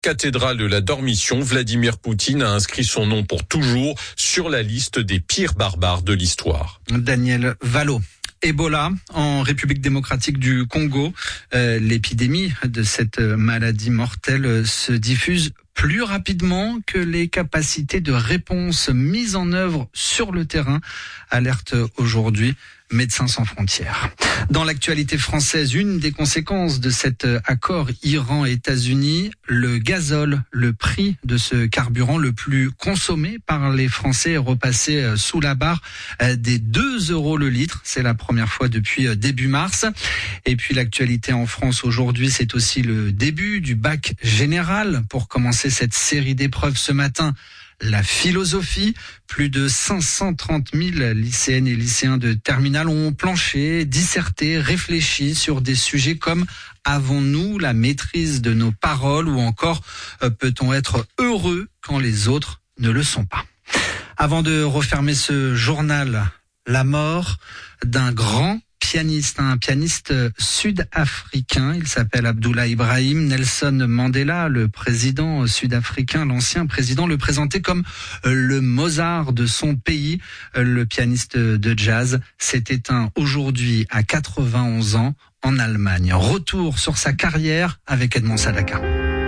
cathédrale de la Dormition, Vladimir Poutine a inscrit son nom pour toujours sur la liste des pires barbares de l'histoire. Daniel Valo. Ebola en République démocratique du Congo. L'épidémie de cette maladie mortelle se diffuse plus rapidement que les capacités de réponse mises en œuvre sur le terrain, alerte aujourd'hui Médecins sans frontières. Dans l'actualité française, une des conséquences de cet accord Iran-États-Unis, le gazole, le prix de ce carburant le plus consommé par les Français est repassé sous la barre des 2 € le litre. C'est la première fois depuis début mars. Et puis l'actualité en France aujourd'hui, c'est aussi le début du bac général. Pour commencer cette série d'épreuves ce matin, la philosophie, plus de 530 000 lycéennes et lycéens de terminale ont planché, disserté, réfléchi sur des sujets comme avons-nous la maîtrise de nos paroles ou encore peut-on être heureux quand les autres ne le sont pas. Avant de refermer ce journal, la mort d'un grand pianiste, un pianiste sud-africain. Il s'appelle Abdullah Ibrahim. Nelson Mandela, le président sud-africain, l'ancien président, le présentait comme le Mozart de son pays. Le pianiste de jazz s'est éteint aujourd'hui à 91 ans en Allemagne. Retour sur sa carrière avec Edmond Sadaka.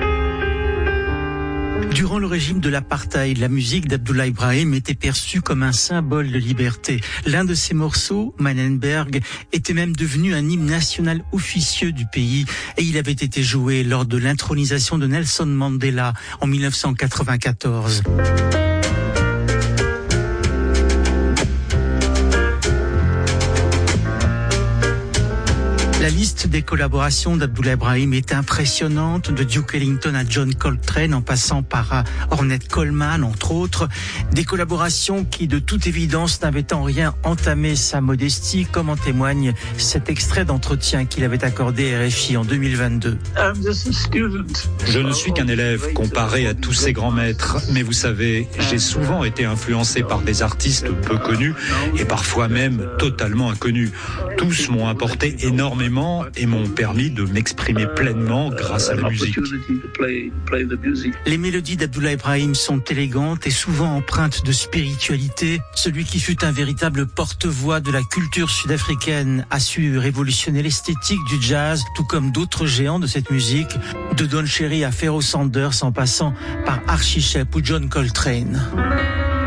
Durant le régime de l'apartheid, la musique d'Abdullah Ibrahim était perçue comme un symbole de liberté. L'un de ses morceaux, Mannenberg, était même devenu un hymne national officieux du pays et il avait été joué lors de l'intronisation de Nelson Mandela en 1994. La liste des collaborations d'Abdullah Ibrahim est impressionnante, de Duke Ellington à John Coltrane en passant par Ornette Coleman entre autres. Des collaborations qui de toute évidence n'avaient en rien entamé sa modestie, comme en témoigne cet extrait d'entretien qu'il avait accordé à RFI en 2022. Je ne suis qu'un élève comparé à tous ces grands maîtres, mais vous savez, j'ai souvent été influencé par des artistes peu connus et parfois même totalement inconnus. Tous m'ont apporté énormément et m'ont permis de m'exprimer pleinement grâce à la musique. Les mélodies d'Abdullah Ibrahim sont élégantes et souvent empreintes de spiritualité. Celui qui fut un véritable porte-voix de la culture sud-africaine a su révolutionner l'esthétique du jazz, tout comme d'autres géants de cette musique, de Don Cherry à Pharoah Sanders en passant par Archie Shepp ou John Coltrane.